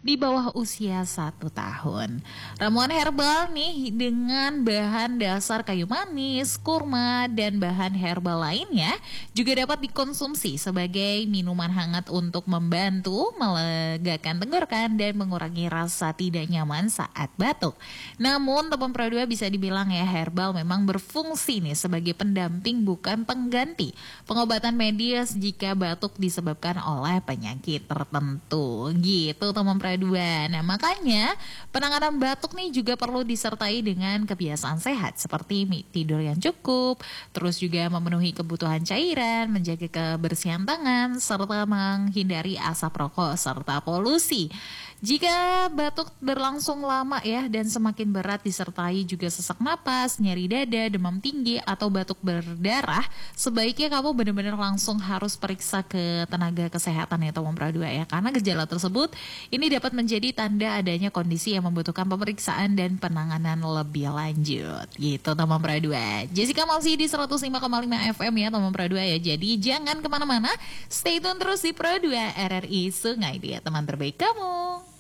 di bawah usia 1 tahun. Ramuan herbal nih dengan bahan dasar kayu manis, kurma, dan bahan herbal lainnya juga dapat dikonsumsi sebagai minuman hangat untuk membantu melegakan tenggorokan dan mengurangi rasa tidak nyaman saat batuk. Namun teman Pro 2 bisa dibilang ya, herbal memang berfungsi nih sebagai pendamping bukan pengganti pengobatan medis jika batuk disebabkan oleh penyakit tertentu gitu teman Pro 2. Nah makanya penanganan batuk nih juga perlu disertai dengan kebiasaan sehat seperti tidur yang cukup, terus juga memenuhi kebutuhan cairan, menjaga kebersihan tangan, serta menghindari asap rokok serta polusi. Jika batuk berlangsung lama ya dan semakin berat disertai juga sesak napas, nyeri dada, demam tinggi atau batuk berdarah, sebaiknya kamu benar-benar langsung harus periksa ke tenaga kesehatan ya teman Pro 2 ya, karena gejala tersebut ini dapat menjadi tanda adanya kondisi yang membutuhkan pemeriksaan dan penanganan lebih lanjut gitu teman Pro 2. Jessica masih di 105,5 FM ya teman Pro 2 ya, jadi jangan kemana-mana, stay tune terus di Pro 2 RRI Sungai Dia, teman terbaik kamu.